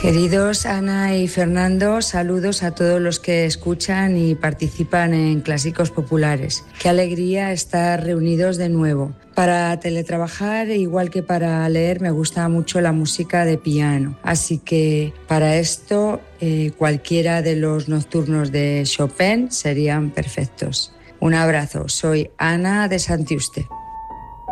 Queridos Ana y Fernando, saludos a todos los que escuchan y participan en Clásicos Populares. Qué alegría estar reunidos de nuevo. Para teletrabajar, igual que para leer, me gusta mucho la música de piano. Así que para esto, cualquiera de los nocturnos de Chopin serían perfectos. Un abrazo, soy Ana de Santiuste.